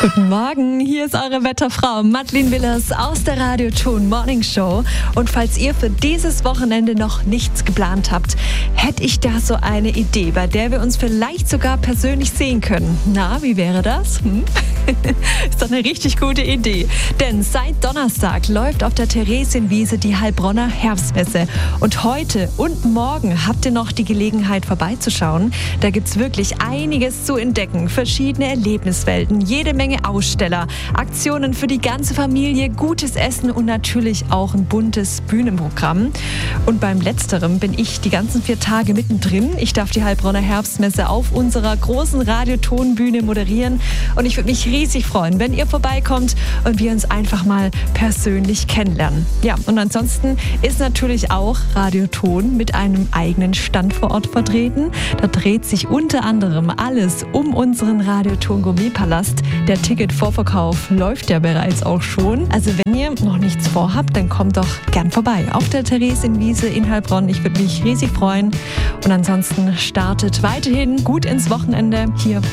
Guten Morgen, hier ist eure Wetterfrau Madeleine Willers aus der Radio-Ton Morning Show. Und falls ihr für dieses Wochenende noch nichts geplant habt, hätte ich da so eine Idee, bei der wir uns vielleicht sogar persönlich sehen können. Na, wie wäre das? Ist doch eine richtig gute Idee. Denn seit Donnerstag läuft auf der Theresienwiese die Heilbronner Herbstmesse. Und heute und morgen habt ihr noch die Gelegenheit vorbeizuschauen. Da gibt's wirklich einiges zu entdecken. Verschiedene Erlebniswelten, jede Menge Aussteller, Aktionen für die ganze Familie, gutes Essen und natürlich auch ein buntes Bühnenprogramm. Und beim Letzterem bin ich die ganzen 4 Tage mittendrin. Ich darf die Heilbronner Herbstmesse auf unserer großen Radiotonbühne moderieren. Und ich würde mich riesig freuen, wenn ihr vorbeikommt und wir uns einfach mal persönlich kennenlernen. Ja, und ansonsten ist natürlich auch Radioton mit einem eigenen Stand vor Ort vertreten. Da dreht sich unter anderem alles um unseren Radioton Gourmetpalast. Der Ticketvorverkauf läuft ja bereits auch schon. Also wenn ihr noch nichts vorhabt, dann kommt doch gern vorbei auf der Theresienwiese in Heilbronn. Ich würde mich riesig freuen. Und ansonsten startet weiterhin gut ins Wochenende hier